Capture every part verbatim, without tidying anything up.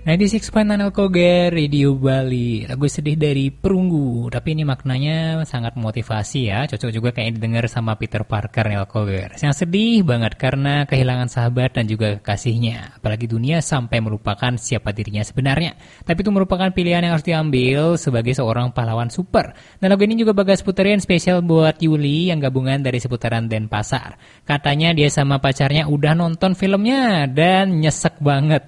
sembilan puluh enam koma enam Alkoger Radio Bali. Lagu sedih dari Perunggu, tapi ini maknanya sangat motivasi ya. Cocok juga kayak didengar sama Peter Parker nih Alkoger. Yang sedih banget karena kehilangan sahabat dan juga kekasihnya. Apalagi dunia sampai melupakan siapa dirinya sebenarnya. Tapi itu merupakan pilihan yang harus diambil sebagai seorang pahlawan super. Dan lagu ini juga Bagas puterin spesial buat Yuli yang gabungan dari seputaran Denpasar. Katanya dia sama pacarnya udah nonton filmnya dan nyesek banget.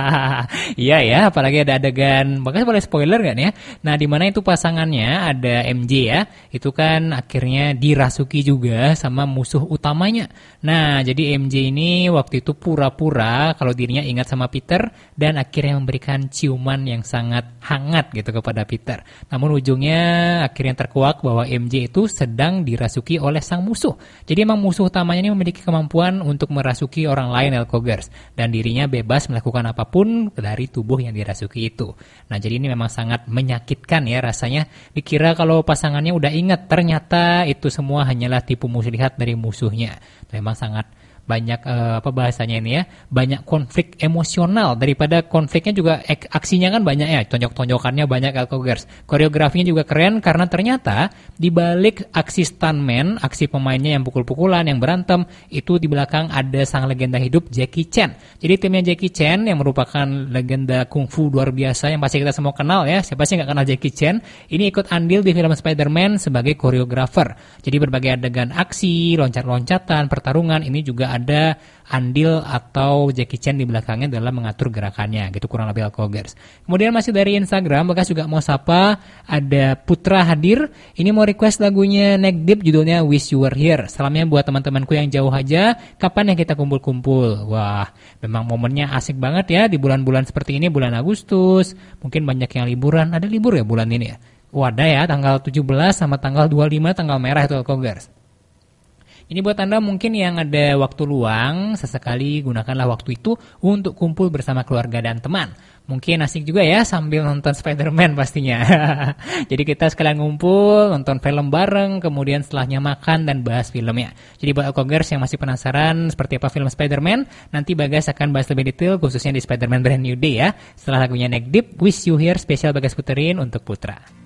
Iya ya, apalagi ada adegan, Bagas boleh spoiler gak nih ya? Nah, di mana itu pasangannya ada M J ya, itu kan akhirnya dirasuki juga sama musuh utamanya. Nah, jadi M J ini waktu itu pura-pura kalau dirinya ingat sama Peter dan akhirnya memberikan ciuman yang sangat hangat gitu kepada Peter. Namun ujungnya akhirnya terkuak bahwa M J itu sedang dirasuki oleh sang musuh. Jadi emang musuh utamanya ini memiliki kemampuan untuk merasuki orang lain Elkogers dan dirinya bebas melakukan apapun dari tubuh yang dirasuki itu. Nah, jadi ini memang sangat menyakitkan ya rasanya. Dikira kalau pasangannya udah ingat, ternyata itu semua hanyalah tipu muslihat dari musuhnya. Memang sangat banyak uh, apa bahasanya ini ya, banyak konflik emosional daripada konfliknya juga ek, aksinya kan banyak ya, tonjok-tonjokannya banyak Elkogers. Koreografinya juga keren karena ternyata di balik aksi stuntman, aksi pemainnya yang pukul-pukulan, yang berantem, itu di belakang ada sang legenda hidup Jackie Chan. Jadi timnya Jackie Chan yang merupakan legenda kungfu luar biasa yang pasti kita semua kenal ya. Siapa sih nggak kenal Jackie Chan? Ini ikut andil di film Spider-Man sebagai koreografer. Jadi berbagai adegan aksi, loncat-loncatan, pertarungan ini juga ada andil atau Jackie Chan di belakangnya dalam mengatur gerakannya gitu, kurang lebih Alkogers. Kemudian masih dari Instagram, Bagas juga mau sapa, ada Putra hadir, ini mau request lagunya Neck Deep judulnya Wish You Were Here. Salamnya buat teman-temanku yang jauh aja, kapan ya kita kumpul-kumpul. Wah, memang momennya asik banget ya di bulan-bulan seperti ini, bulan Agustus, mungkin banyak yang liburan, ada libur ya bulan ini ya. Wadah ya, tanggal tujuh belas sama tanggal dua puluh lima tanggal merah itu Alkogers. Ini buat Anda mungkin yang ada waktu luang, sesekali gunakanlah waktu itu untuk kumpul bersama keluarga dan teman. Mungkin asik juga ya sambil nonton Spider-Man pastinya. Jadi kita sekalian ngumpul, nonton film bareng, kemudian setelahnya makan dan bahas filmnya. Jadi buat Alkogers yang masih penasaran seperti apa film Spider-Man, nanti Bagas akan bahas lebih detail khususnya di Spider-Man Brand New Day ya. Setelah lagunya Neck Deep, Wish You Here, spesial Bagas puterin untuk Putra.